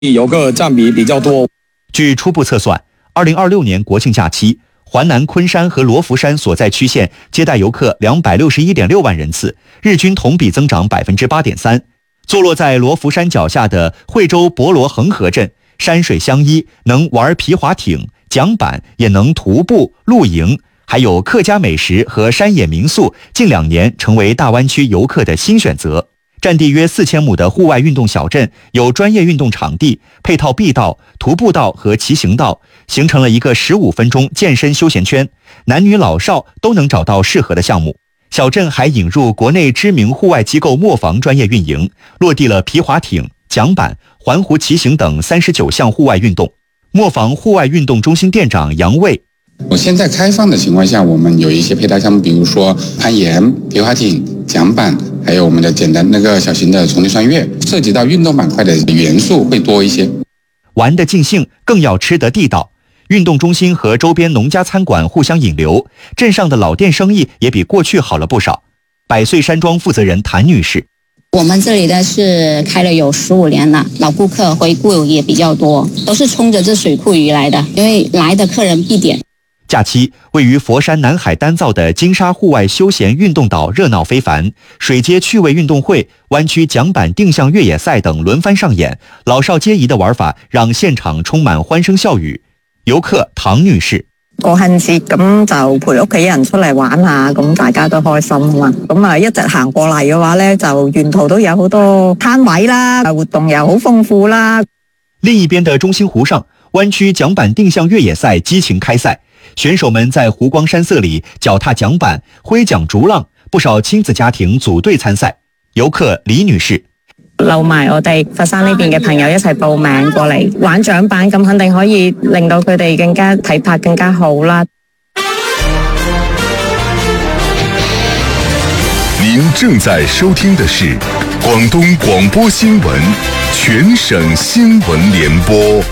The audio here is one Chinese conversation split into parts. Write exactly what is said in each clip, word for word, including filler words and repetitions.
游客占比比较多。 据初步测算，二零二六年国庆假期，环南昆山和罗浮山所在区县接待游客两百六十一点六万人次，日均同比增长百分之八点三。坐落在罗浮山脚下的惠州博罗恒河镇，山水相依，能玩皮划艇、桨板，也能徒步、露营，还有客家美食和山野民宿，近两年成为大湾区游客的新选择。占地约四千亩的户外运动小镇，有专业运动场地、配套步道、徒步道和骑行道，形成了一个十五分钟健身休闲圈，男女老少都能找到适合的项目。小镇还引入国内知名户外机构磨坊专业运营，落地了皮划艇、桨板、环湖骑行等三十九项户外运动。磨坊户外运动中心店长杨卫： 我现在开放的情况下，我们有一些配套项目，比如说攀岩、皮划艇、桨板，还有我们的简单那个小型的丛林穿越，涉及到运动板块的元素会多一些。 玩得尽兴，更要吃得地道。运动中心和周边农家餐馆互相引流，镇上的老店生意也比过去好了不少。百岁山庄负责人谭女士： 我们这里的是开了有十五年了，老顾客回顾也比较多，都是冲着这水库鱼来的，因为来的客人必点。 假期，位于佛山南海丹灶的金沙户外休闲运动岛热闹非凡，水街趣味运动会、湾区桨板定向越野赛等轮番上演，老少皆宜的玩法让現場充滿歡聲笑語。遊客唐女士： 國慶節咁就陪屋企人出嚟玩下，咁大家都開心啊嘛。咁啊一直行過嚟嘅話呢，就沿途都有好多攤位啦，活動又好豐富啦。 另一邊的中心湖上，灣區桨板定向越野賽激情開賽，選手們在湖光山色裡腳踏桨板、揮槳逐浪，不少親子家庭組隊參賽。遊客李女士： 留埋我哋佛山呢邊嘅朋友一齊報名過嚟玩槳板，咁肯定可以令到佢哋更加體魄更加好啦。 您正在收聽的是廣東廣播新聞全省新聞聯播。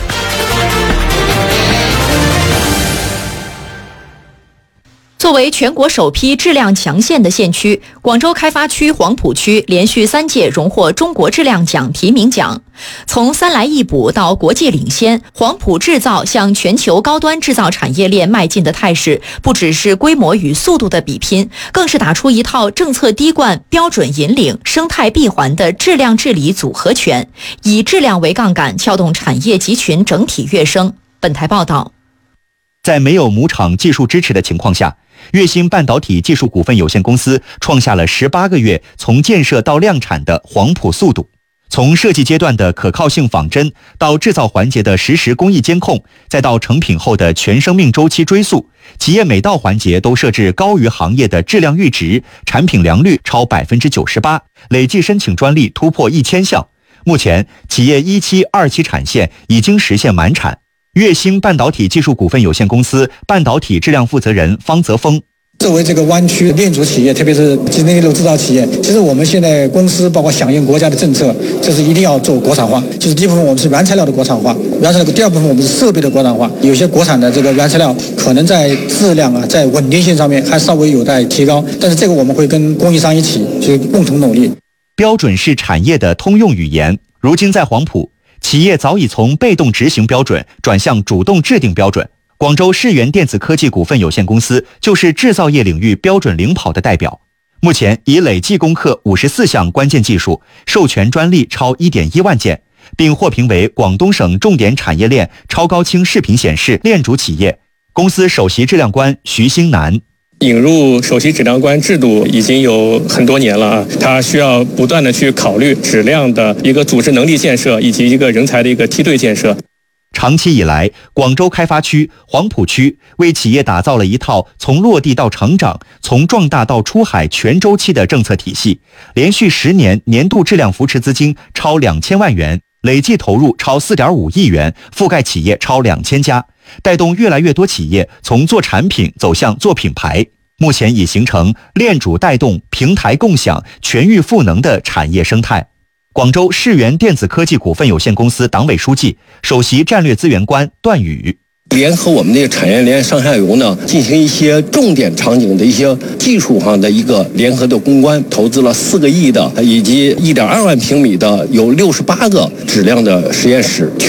作为全国首批质量强县的县区，广州开发区黄埔区连续三届荣获中国质量奖提名奖。从三来一补到国际领先，黄埔制造向全球高端制造产业链迈进的态势，不只是规模与速度的比拼，更是打出一套政策滴灌、标准引领、生态闭环的质量治理组合拳，以质量为杠杆，撬动产业集群整体跃升。本台报道。 在没有母厂技术支持的情况下，粤芯半导体技术股份有限公司创下了十八个月从建设到量产的黄埔速度。从设计阶段的可靠性仿真，到制造环节的实时工艺监控，再到成品后的全生命周期追溯，企业每道环节都设置高于行业的质量阈值，产品良率超 百分之九十八， 累计申请专利突破一千项。目前，企业一期、二期产线已经实现满产。粤芯半导体技术股份有限公司半导体质量负责人方泽峰： 作为这个湾区链组企业，特别是集成一路制造企业，其实我们现在公司包括响应国家的政策，就是一定要做国产化。就是第一部分我们是原材料的国产化，原材料第二部分我们是设备的国产化。有些国产的这个原材料可能在质量啊，在稳定性上面还稍微有待提高，但是这个我们会跟供应商一起去共同努力。 标准是产业的通用语言，如今在黄埔，企业早已从被动执行标准转向主动制定标准。广州世源电子科技股份有限公司就是制造业领域标准领跑的代表，目前已累计攻克五十四项关键技术，授权专利超 一点一万件，并获评为广东省重点产业链超高清视频显示链主企业。公司首席质量官徐兴南： 引入首席质量官制度已经有很多年了啊，它需要不断的去考虑质量的一个组织能力建设以及一个人才的一个梯队建设。 长期以来，广州开发区、黄埔区为企业打造了一套从落地到成长、从壮大到出海全周期的政策体系，连续十年年度质量扶持资金超两千万元，累计投入超 四点五亿元，覆盖企业超两千家，带动越来越多企业从做产品走向做品牌。目前已形成链主带动、平台共享、全域赋能的产业生态。广州世源电子科技股份有限公司党委书记、首席战略资源官段宇： 联合我们这个产业链上下游呢，进行一些重点场景的一些技术上的一个联合的攻关，投资了四个亿的以及一点二万平米的有六十八个质量的实验室。